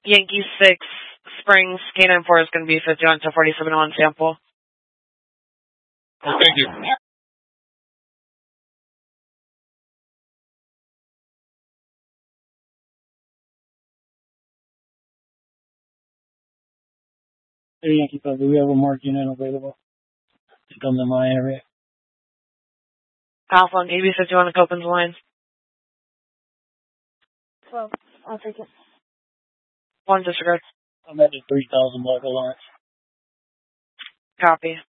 Yankee 6 Springs K94 is going to be 51 to 47 on sample. Oh, thank you. Hey, Yankee 5, do we have a mark unit available to come to my area? Alpha on AB 51 to Copeland's line. 12. I'll take it. 1 disregard. I'm at the 3,000 block of Lawrence. Copy.